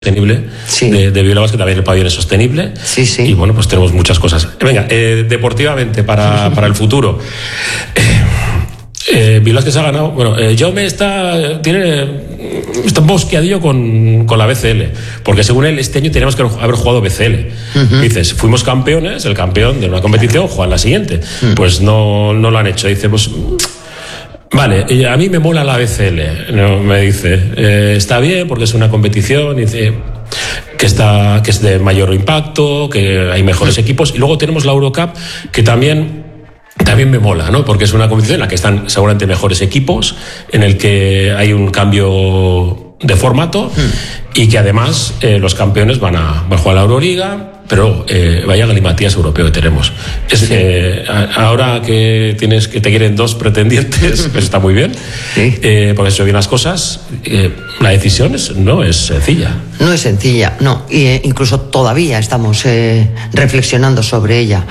sostenible de Bilbao Basket, también el pabellón es sostenible. Y bueno, pues tenemos muchas cosas. Venga, deportivamente para el futuro. Bilbao Basket se ha ganado. Bueno, Jaume está bosqueadillo con la BCL, porque según él este año teníamos que haber jugado BCL. Dices, fuimos campeones, el campeón de una competición juega en la siguiente. Pues no lo han hecho. Dice, pues vale, a mí me mola la BCL, ¿no? Me dice, está bien porque es una competición, dice que es de mayor impacto, que hay mejores equipos, y luego tenemos la Eurocup, que también me mola, ¿no? Porque es una competición en la que están seguramente mejores equipos, en el que hay un cambio de formato y que además los campeones van a jugar la Euroliga. Pero vaya galimatías europeo que tenemos. Ahora que te quieren dos pretendientes, pues está muy bien. Porque se bien las cosas. La decisión no es sencilla. No es sencilla, no. Incluso todavía estamos reflexionando sobre ella.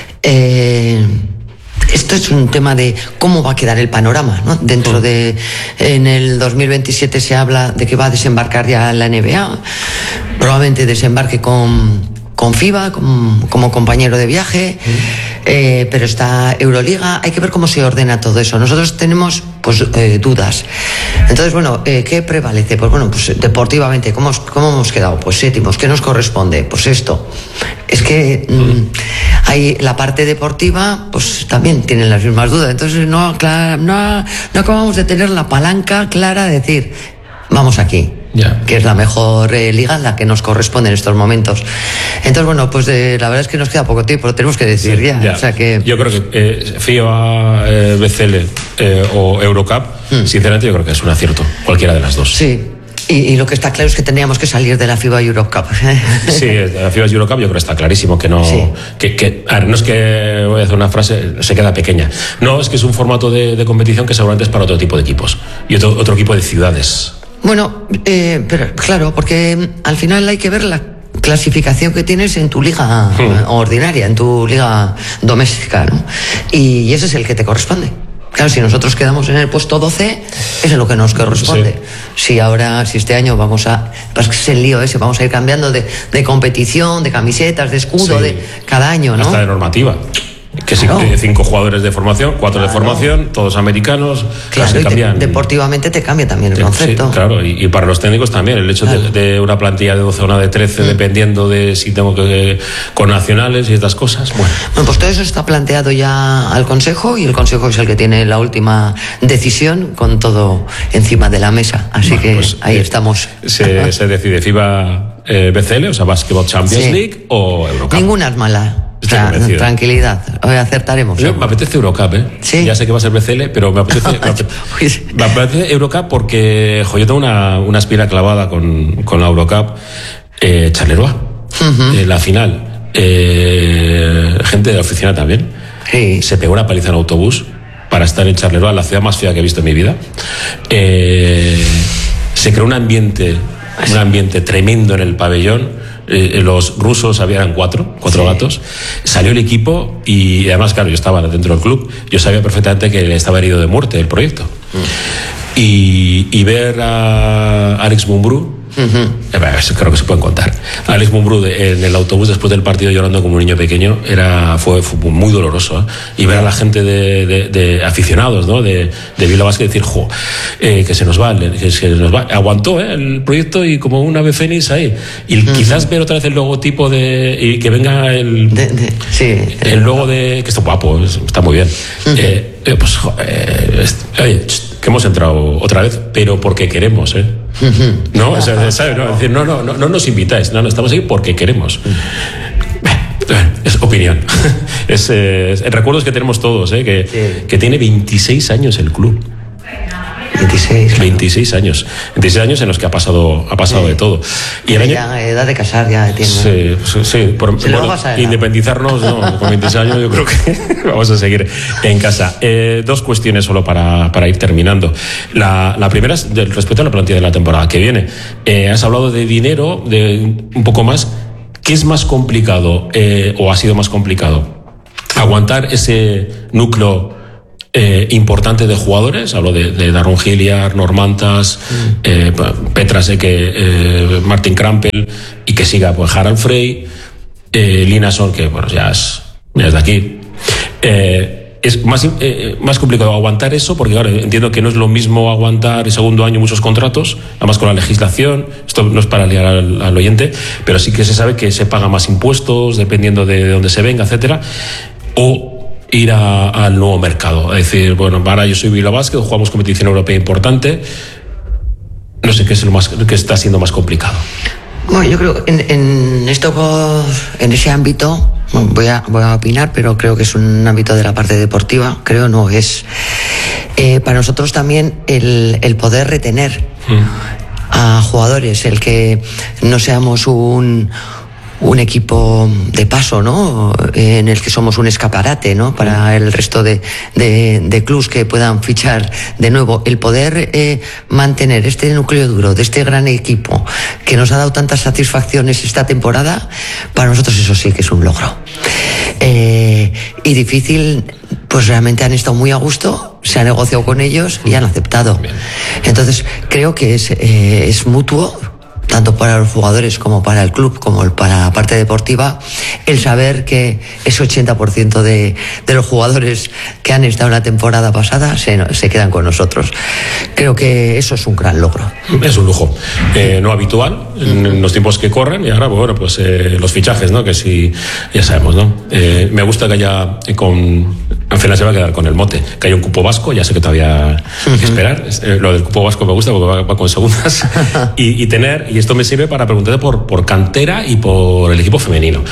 Esto es un tema de cómo va a quedar el panorama, ¿no? En el 2027 se habla de que va a desembarcar ya la NBA. Probablemente desembarque con FIBA como compañero de viaje, pero está Euroliga. Hay que ver cómo se ordena todo eso. Nosotros tenemos dudas. Entonces, bueno, ¿qué prevalece? Pues bueno, pues deportivamente, ¿cómo hemos quedado? Pues séptimos. ¿Qué nos corresponde? Pues esto. Es que hay la parte deportiva, pues también tienen las mismas dudas. Entonces no acabamos de tener la palanca clara de decir, vamos aquí. Que es la mejor liga, la que nos corresponde en estos momentos. Entonces, bueno, pues la verdad es que nos queda poco tiempo, lo tenemos que decir ya. O sea que yo creo que FIBA, BCL o Eurocup, sinceramente yo creo que es un acierto, cualquiera de las dos. Sí. Y lo que está claro es que teníamos que salir de la FIBA Eurocup. Sí, de la FIBA Eurocup yo creo que está clarísimo que no. Sí. A ver, no es que voy a hacer una frase, se queda pequeña. No, es que es un formato de competición que seguramente es para otro tipo de equipos y otro tipo de ciudades. Bueno, pero claro, porque al final hay que ver la clasificación que tienes en tu liga ordinaria, en tu liga doméstica, ¿no? Y ese es el que te corresponde. Claro, si nosotros quedamos en el puesto 12, eso es lo que nos corresponde. Sí. Si este año pues es el lío ese, vamos a ir cambiando de competición, de camisetas, de escudo, de cada año, ¿no? Hasta de normativa. Que claro. 5 jugadores de formación, 4 de formación, todos americanos. Claro, y deportivamente te cambia también el concepto. Sí, claro, y para los técnicos también. El hecho de una plantilla de 12 o una de 13, dependiendo de si tengo que con nacionales y estas cosas. Bueno, pues todo eso está planteado ya al Consejo, y el Consejo es el que tiene la última decisión con todo encima de la mesa. Así que pues, ahí estamos. Se decide FIBA BCL, o sea, Basketball Champions League o Eurocup. Ninguna es mala. Tranquilidad, hoy acertaremos. Me apetece Eurocup, ¿Sí? Ya sé que va a ser BCL, pero me apetece Eurocup porque yo tengo una espina clavada con la Eurocup. Charleroi, la final. Gente de la oficina también. Sí. Se pegó una paliza en autobús para estar en Charleroi, la ciudad más fea que he visto en mi vida. Se creó un ambiente tremendo en el pabellón. Los rusos habían cuatro gatos. Salió el equipo y además, claro, yo estaba dentro del club, yo sabía perfectamente que estaba herido de muerte el proyecto. Y ver a Alex Mumbrú, creo que se pueden contar. Alex Mumbrú en el autobús después del partido llorando como un niño pequeño fue muy doloroso, y ver a la gente de aficionados, ¿no? de Bilbao Basket decir, que se nos va, aguantó el proyecto y como un ave fénix ahí, y quizás ver otra vez el logotipo y que venga el logo que está guapo, está muy bien. Oye, que hemos entrado otra vez, pero porque queremos, ¿no? O sea, ¿sabes? No, es decir, no nos invitáis, no, estamos ahí porque queremos. Es opinión. Recuerdos que tenemos todos, que tiene 26 años el club. 26 años. 26 años en los que ha pasado de todo. Y el año, edad de casar ya tiene. Sí. Independizarnos, no, con 26 años yo creo que vamos a seguir en casa. 2 cuestiones solo para ir terminando. La primera es respecto a la plantilla de la temporada que viene. Has hablado de dinero, de un poco más. ¿Qué es más complicado o ha sido más complicado? ¿Aguantar ese núcleo importante de jugadores. Hablo de Darren Hilliard, Normantas, Petrasek, Martin Krampel, y que siga pues Harald Frey, Linason, que bueno, ya es de aquí. Es más complicado aguantar eso, porque claro, entiendo que no es lo mismo aguantar el segundo año muchos contratos, además con la legislación. Esto no es para liar al oyente, pero sí que se sabe que se pagan más impuestos dependiendo de dónde se venga, etcétera. O ir al nuevo mercado, es decir, bueno, ahora yo soy Bilbao Basket, jugamos competición europea importante. No sé qué es que está siendo más complicado. Bueno, yo creo que en ese ámbito voy a opinar, pero creo que es un ámbito de la parte deportiva. Creo no es para nosotros también el poder retener a jugadores, el que no seamos un equipo de paso, ¿no? En el que somos un escaparate, ¿no? Para el resto de clubs que puedan fichar de nuevo. El poder mantener este núcleo duro de este gran equipo que nos ha dado tantas satisfacciones esta temporada, para nosotros eso sí que es un logro. Y difícil, pues realmente han estado muy a gusto, se ha negociado con ellos y han aceptado. Entonces creo que es mutuo, tanto para los jugadores como para el club, como para la parte deportiva, el saber que ese 80% de los jugadores que han estado en la temporada pasada se quedan con nosotros. Creo que eso es un gran logro. Es un lujo. No habitual en los tiempos que corren, y ahora, bueno, pues los fichajes, ¿no? Que sí, ya sabemos, ¿no? Me gusta que haya al final se va a quedar con el mote, que haya un cupo vasco, ya sé que todavía hay que esperar. Lo del cupo vasco me gusta porque va con segundas. Y esto me sirve para preguntarte por cantera y por el equipo femenino.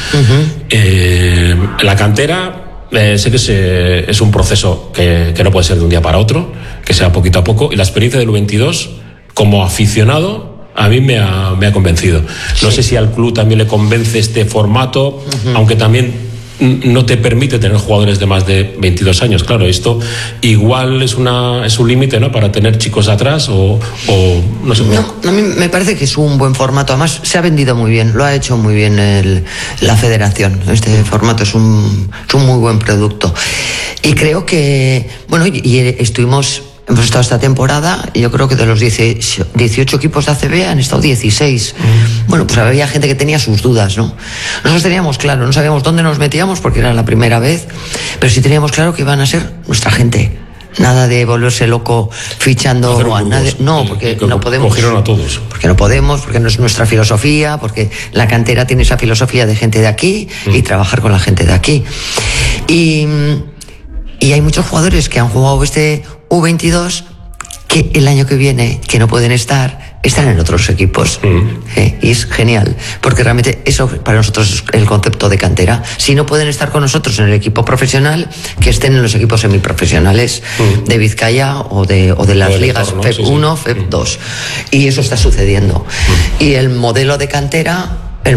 La cantera, sé que es un proceso que no puede ser de un día para otro, que sea poquito a poco, y la experiencia del U22 como aficionado a mí me ha convencido. No sé si al club también le convence este formato, aunque también no te permite tener jugadores de más de 22 años. Claro, esto igual es un límite, ¿no? Para tener chicos atrás o no sé. No, a mí me parece que es un buen formato. Además, se ha vendido muy bien, lo ha hecho muy bien la federación. Este formato es un muy buen producto. Y creo que, bueno, hemos estado esta temporada, y yo creo que de los 18 equipos de ACB han estado 16. Bueno, pues había gente que tenía sus dudas, ¿no? Nosotros teníamos claro, no sabíamos dónde nos metíamos porque era la primera vez, pero sí teníamos claro que iban a ser nuestra gente. Nada de volverse loco fichando a nadie. No, porque no podemos. Cogieron a todos. Porque no podemos, porque no es nuestra filosofía, porque la cantera tiene esa filosofía de gente de aquí y trabajar con la gente de aquí. Y hay muchos jugadores que han jugado este U22 que el año que viene, que no pueden están en otros equipos. Y es genial, porque realmente eso para nosotros es el concepto de cantera. Si no pueden estar con nosotros en el equipo profesional, que estén en los equipos semiprofesionales de Vizcaya o de las ligas FEP 1, FEP 2. Y eso está sucediendo. Y el modelo de cantera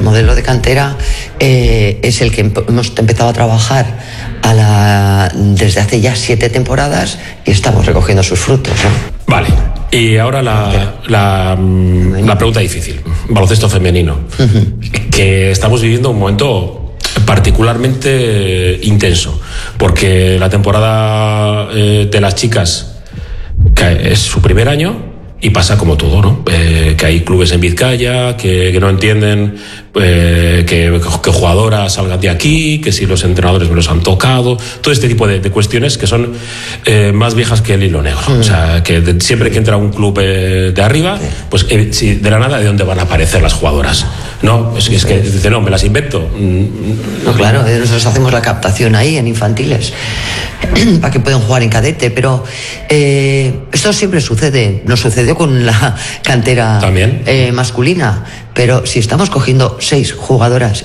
es el que hemos empezado a trabajar desde hace ya 7 temporadas y estamos recogiendo sus frutos, ¿no? Vale, y ahora la pregunta difícil, baloncesto femenino, que estamos viviendo un momento particularmente intenso, porque la temporada de las chicas es su primer año. Y pasa como todo, ¿no? Que hay clubes en Vizcaya que no entienden que jugadoras salgan de aquí, que si los entrenadores me los han tocado, todo este tipo de cuestiones que son más viejas que el hilo negro. O sea, que siempre que entra un club de arriba, pues si de la nada, ¿de dónde van a aparecer las jugadoras? No, es que dice, no, me las invento. No, claro, nosotros hacemos la captación ahí en infantiles para que puedan jugar en cadete, pero esto siempre sucede. Nos sucedió con la cantera masculina, pero si estamos cogiendo 6 jugadoras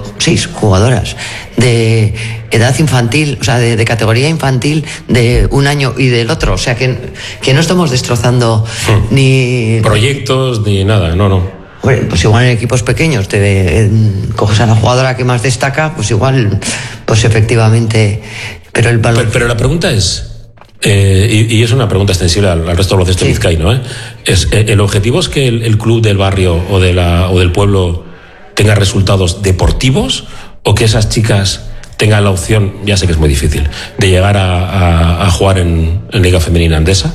de edad infantil, o sea, de categoría infantil de un año y del otro, o sea, que no estamos destrozando ni proyectos ni nada, no. Bueno, pues igual en equipos pequeños coges a la jugadora que más destaca, pues igual, pues efectivamente, pero el valor... Pero la pregunta es, y es una pregunta extensible al resto del baloncesto vizcaíno, ¿el objetivo es que el club del barrio o del pueblo tenga resultados deportivos, o que esas chicas tenga la opción, ya sé que es muy difícil, de llegar a jugar en Liga Femenina Endesa?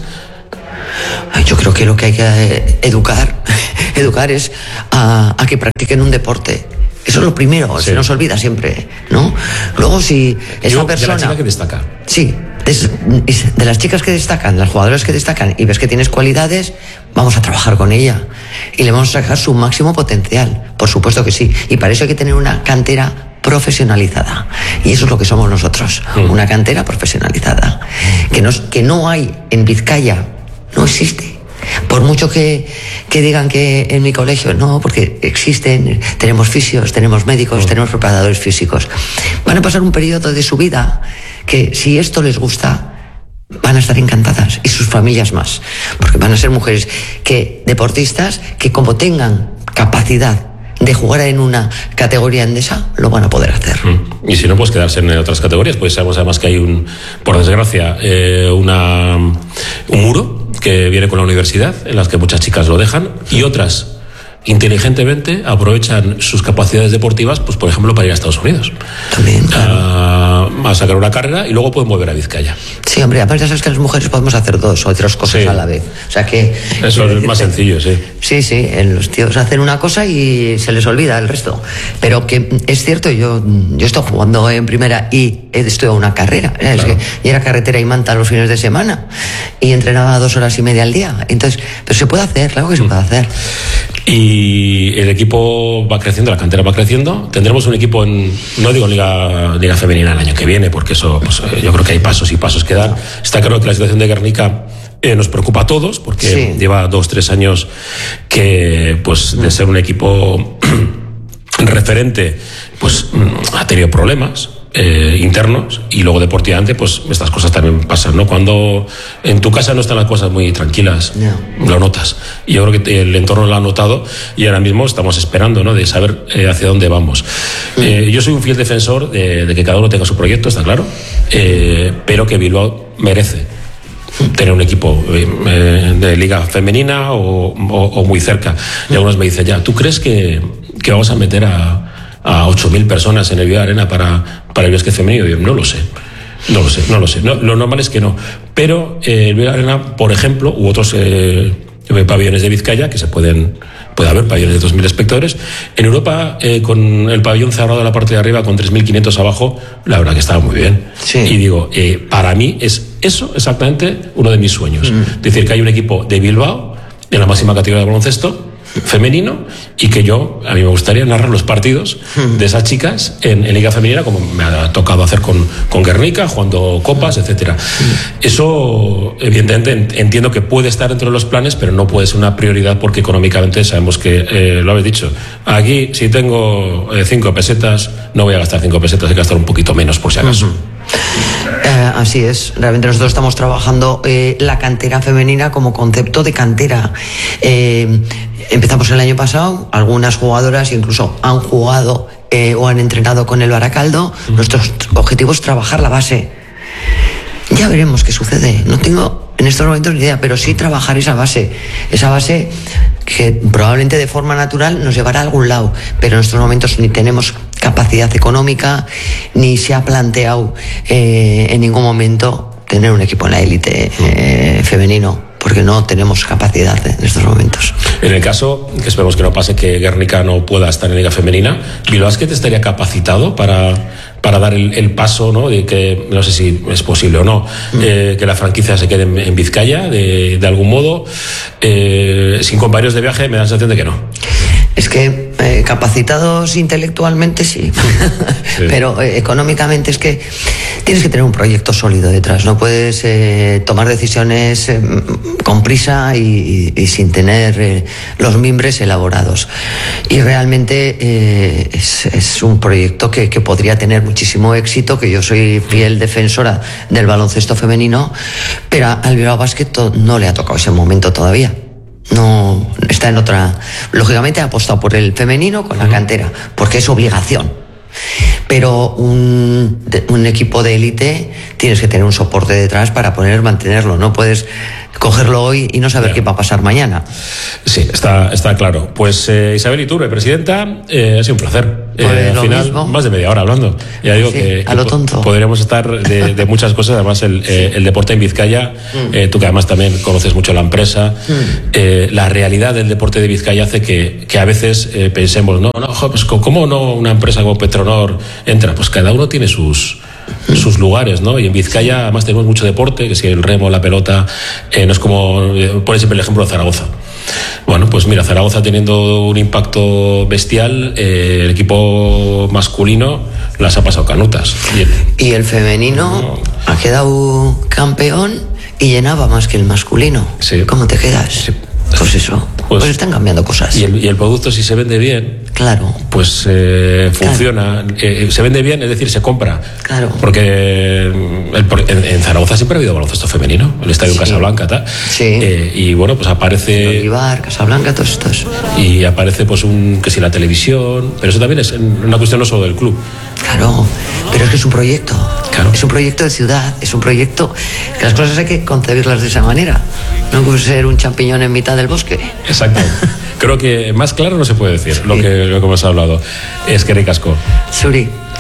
Yo creo que lo que hay que educar es a que practiquen un deporte. Eso es lo primero, se nos olvida siempre, ¿no? Luego, si esa persona... De la chica que destaca. Sí, de las chicas que destacan, las jugadoras que destacan, y ves que tienes cualidades, vamos a trabajar con ella. Y le vamos a sacar su máximo potencial, por supuesto que sí. Y para eso hay que tener una cantera profesionalizada. Y eso es lo que somos nosotros, una cantera profesionalizada. Que no hay en Vizcaya, no existe. Por mucho que digan que en mi colegio, no, porque existen, tenemos fisios, tenemos médicos, tenemos preparadores físicos. Van a pasar un periodo de su vida que, si esto les gusta, van a estar encantadas, y sus familias más, porque van a ser mujeres deportistas que, como tengan capacidad de jugar en una categoría endesa, lo van a poder hacer. Y si no, pues quedarse en otras categorías. Pues sabemos además que hay por desgracia, un muro que viene con la universidad, en las que muchas chicas lo dejan, y otras inteligentemente aprovechan sus capacidades deportivas, pues por ejemplo, para ir a Estados Unidos. También, claro. A sacar una carrera y luego pueden volver a Vizcaya. Sí, hombre, aparte ya sabes que las mujeres podemos hacer 2 o 3 cosas a la vez. O sea que... Eso es más sencillo, sí. Sí, los tíos hacen una cosa y se les olvida el resto. Pero que es cierto, yo estoy jugando en primera y he estudiado una carrera. Claro. Es que yo era carretera y manta los fines de semana y entrenaba 2 horas y media al día. Entonces, pero se puede hacer, claro que se puede hacer. Y el equipo va creciendo, la cantera va creciendo. Tendremos un equipo no digo Liga Femenina el año que viene, porque eso, pues, yo creo que hay pasos y pasos que dar. Está claro que la situación de Guernica nos preocupa a todos, porque lleva 2-3 años que, pues, de ser un equipo referente, pues ha tenido problemas internos, y luego deportivamente, pues estas cosas también pasan, ¿no? Cuando en tu casa no están las cosas muy tranquilas, lo notas, y yo creo que el entorno lo ha notado, y ahora mismo estamos esperando, ¿no?, de saber hacia dónde vamos. Yo soy un fiel defensor de que cada uno tenga su proyecto, está claro, pero que Bilbao merece tener un equipo de liga femenina o muy cerca. Y algunos me dicen, ¿tú crees que vamos a meter a 8.000 personas en el Bilbao Arena para el básquet femenino? Yo no lo sé. Lo normal es que no. Pero el Bilbao Arena, por ejemplo, u otros pabellones de Vizcaya, que puede haber pabellones de 2.000 espectadores. En Europa, con el pabellón cerrado de la parte de arriba, con 3.500 abajo, la verdad que estaba muy bien. Sí. Y digo, para mí es eso exactamente uno de mis sueños. Es decir, que hay un equipo de Bilbao, en la máxima categoría de baloncesto femenino, y que a mí me gustaría narrar los partidos de esas chicas en Liga Femenina, como me ha tocado hacer con Guernica, jugando copas, etcétera. Eso, evidentemente, entiendo que puede estar dentro de los planes, pero no puede ser una prioridad, porque económicamente sabemos que, lo habéis dicho, aquí si tengo 5 pesetas, no voy a gastar 5 pesetas, hay que gastar un poquito menos por si acaso. Así es, realmente nosotros estamos trabajando la cantera femenina como concepto de cantera. Empezamos el año pasado, algunas jugadoras incluso han jugado o han entrenado con el Baracaldo. Nuestro objetivo es trabajar la base. Ya veremos qué sucede, no tengo en estos momentos ni idea, pero sí trabajar esa base que probablemente de forma natural nos llevará a algún lado, pero en estos momentos ni tenemos capacidad económica, ni se ha planteado en ningún momento tener un equipo en la élite femenino, porque no tenemos capacidad en estos momentos. En el caso, que esperemos que no pase, que Guernica no pueda estar en Liga Femenina, ¿Bilbao Basket estaría capacitado para dar el paso, ¿no?, de que, no sé si es posible o no, que la franquicia se quede en Vizcaya de algún modo? Sin compañeros de viaje me da la sensación de que no. Es que capacitados intelectualmente sí. Pero económicamente es que tienes que tener un proyecto sólido detrás. No puedes tomar decisiones con prisa y sin tener los mimbres elaborados. Y realmente es un proyecto que podría tener muchísimo éxito, que yo soy fiel defensora del baloncesto femenino, pero al Bilbao Basket no le ha tocado ese momento todavía. No, está en otra. Lógicamente ha apostado por el femenino con la cantera, porque es obligación. Pero un equipo de élite tienes que tener un soporte detrás para poder mantenerlo. No puedes cogerlo hoy y no saber qué va a pasar mañana. Sí, está claro. Pues Isabel Iturbe, presidenta, ha sido un placer. al final, mismo. más de media hora hablando. Ya digo a lo tonto. Podríamos estar de muchas cosas. Además, el deporte en Vizcaya, tú que además también conoces mucho la empresa, la realidad del deporte de Vizcaya hace que a veces pensemos, pues ¿cómo no una empresa como Petronor entra? Pues cada uno tiene sus lugares, ¿no? Y en Vizcaya además tenemos mucho deporte, que si el remo, la pelota, no es como, pone siempre el ejemplo de Zaragoza. Bueno, pues mira, Zaragoza teniendo un impacto bestial, el equipo masculino las ha pasado canutas. Y el femenino ha quedado campeón y llenaba más que el masculino. Sí. ¿Cómo te quedas? Sí. Pues eso, pues están cambiando cosas. Y el producto, si se vende bien, claro, pues funciona. Claro. Se vende bien, es decir, se compra. Claro. Porque en Zaragoza siempre ha habido baloncesto femenino, el estadio Casablanca, tal. Sí. Y bueno, pues aparece. Olivar, Casablanca, todos estos. Y aparece, pues, que si la televisión. Pero eso también es una cuestión no solo del club. Claro, pero es que es un proyecto. Claro. Es un proyecto de ciudad, es un proyecto que las cosas hay que concebirlas de esa manera. No puede ser un champiñón en mitad del bosque. Exacto. Creo que más claro no se puede decir lo que hemos hablado. Es que ricasco. Zuri.